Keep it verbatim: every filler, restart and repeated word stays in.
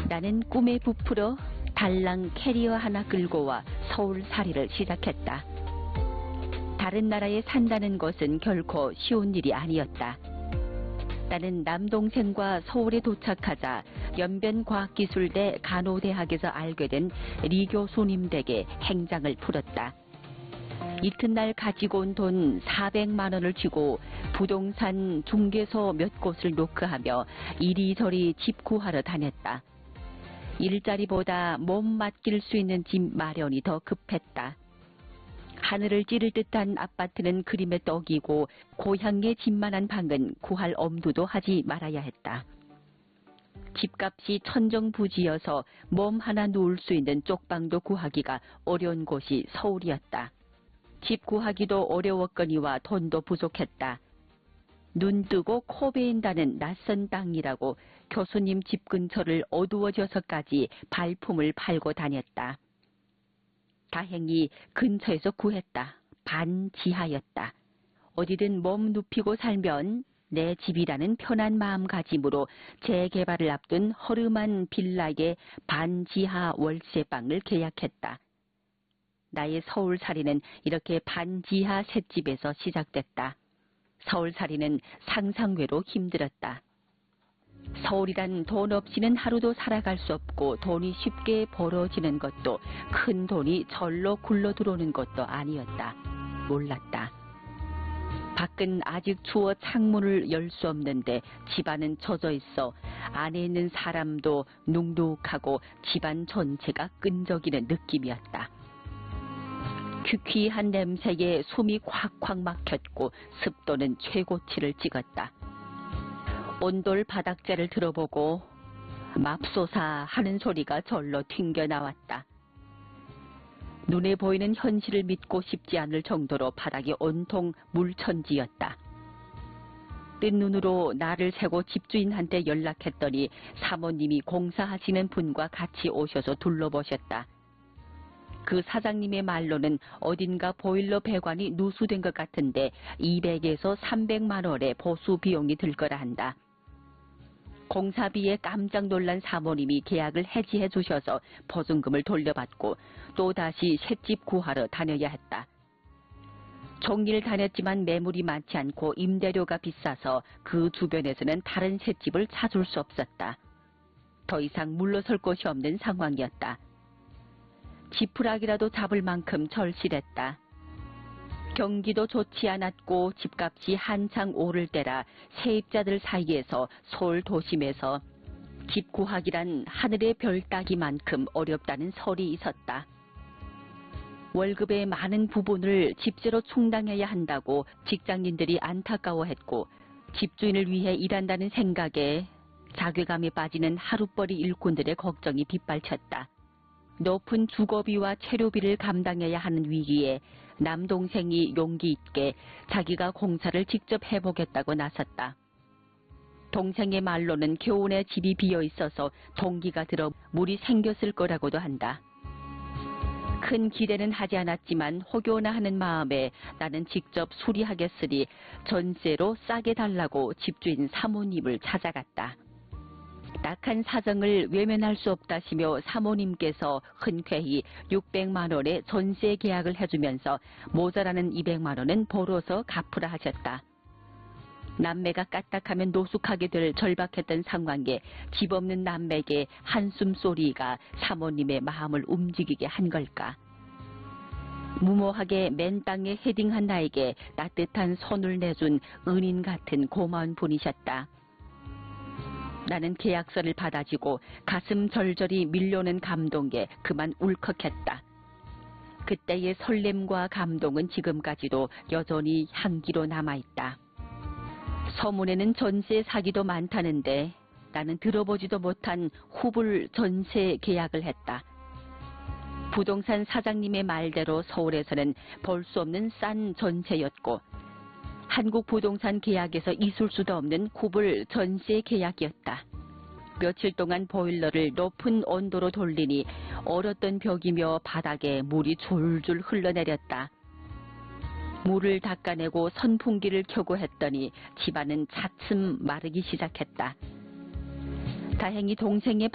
나는 꿈에 부풀어 달랑 캐리어 하나 끌고 와 서울살이를 시작했다. 다른 나라에 산다는 것은 결코 쉬운 일이 아니었다. 나는 남동생과 서울에 도착하자 연변과학기술대 간호대학에서 알게 된 리 교수님 댁에 행장을 풀었다. 이튿날 가지고 온 돈 사백만 원을 쥐고 부동산 중개소 몇 곳을 노크하며 이리저리 집 구하러 다녔다. 일자리보다 몸 맡길 수 있는 집 마련이 더 급했다. 하늘을 찌를 듯한 아파트는 그림의 떡이고 고향의 집만한 방은 구할 엄두도 하지 말아야 했다. 집값이 천정부지여서 몸 하나 누울 수 있는 쪽방도 구하기가 어려운 곳이 서울이었다. 집 구하기도 어려웠거니와 돈도 부족했다. 눈 뜨고 코 베인다는 낯선 땅이라고 교수님 집 근처를 어두워져서까지 발품을 팔고 다녔다. 다행히 근처에서 구했다. 반지하였다. 어디든 몸 눕히고 살면 내 집이라는 편한 마음가짐으로 재개발을 앞둔 허름한 빌라의 반지하 월세방을 계약했다. 나의 서울살이는 이렇게 반지하 셋집에서 시작됐다. 서울살이는 상상외로 힘들었다. 서울이란 돈 없이는 하루도 살아갈 수 없고 돈이 쉽게 벌어지는 것도 큰 돈이 절로 굴러 들어오는 것도 아니었다. 몰랐다. 밖은 아직 추워 창문을 열 수 없는데 집안은 젖어 있어 안에 있는 사람도 눅눅하고 집안 전체가 끈적이는 느낌이었다. 퀴퀴한 냄새에 숨이 콱콱 막혔고 습도는 최고치를 찍었다. 온돌 바닥재를 들어보고 맙소사 하는 소리가 절로 튕겨나왔다. 눈에 보이는 현실을 믿고 싶지 않을 정도로 바닥이 온통 물천지였다. 뜬 눈으로 나를 세고 집주인한테 연락했더니 사모님이 공사하시는 분과 같이 오셔서 둘러보셨다. 그 사장님의 말로는 어딘가 보일러 배관이 누수된 것 같은데 이백에서 삼백만 원의 보수 비용이 들 거라 한다. 공사비에 깜짝 놀란 사모님이 계약을 해지해 주셔서 보증금을 돌려받고 또다시 셋집 구하러 다녀야 했다. 종일 다녔지만 매물이 많지 않고 임대료가 비싸서 그 주변에서는 다른 셋집을 찾을 수 없었다. 더 이상 물러설 곳이 없는 상황이었다. 지푸라기라도 잡을 만큼 절실했다. 경기도 좋지 않았고 집값이 한창 오를 때라 세입자들 사이에서 서울 도심에서 집 구하기란 하늘의 별 따기만큼 어렵다는 설이 있었다. 월급의 많은 부분을 집세로 충당해야 한다고 직장인들이 안타까워했고 집주인을 위해 일한다는 생각에 자괴감에 빠지는 하루벌이 일꾼들의 걱정이 빗발쳤다. 높은 주거비와 체류비를 감당해야 하는 위기에 남동생이 용기 있게 자기가 공사를 직접 해보겠다고 나섰다. 동생의 말로는 교원에 집이 비어 있어서 동기가 들어 물이 생겼을 거라고도 한다. 큰 기대는 하지 않았지만 혹여나 하는 마음에 나는 직접 수리하겠으니 전세로 싸게 달라고 집주인 사모님을 찾아갔다. 딱한 사정을 외면할 수 없다시며 사모님께서 흔쾌히 육백만 원의 전세 계약을 해주면서 모자라는 이백만 원은 벌어서 갚으라 하셨다. 남매가 까딱하면 노숙하게 될 절박했던 상황에 집 없는 남매에게 한숨 소리가 사모님의 마음을 움직이게 한 걸까. 무모하게 맨 땅에 헤딩한 나에게 따뜻한 손을 내준 은인 같은 고마운 분이셨다. 나는 계약서를 받아지고 가슴 절절히 밀려오는 감동에 그만 울컥했다. 그때의 설렘과 감동은 지금까지도 여전히 향기로 남아있다. 소문에는 전세 사기도 많다는데 나는 들어보지도 못한 후불 전세 계약을 했다. 부동산 사장님의 말대로 서울에서는 볼 수 없는 싼 전세였고 한국 부동산 계약에서 있을 수도 없는 후불 전세 계약이었다. 며칠 동안 보일러를 높은 온도로 돌리니 얼었던 벽이며 바닥에 물이 줄줄 흘러내렸다. 물을 닦아내고 선풍기를 켜고 했더니 집안은 차츰 마르기 시작했다. 다행히 동생의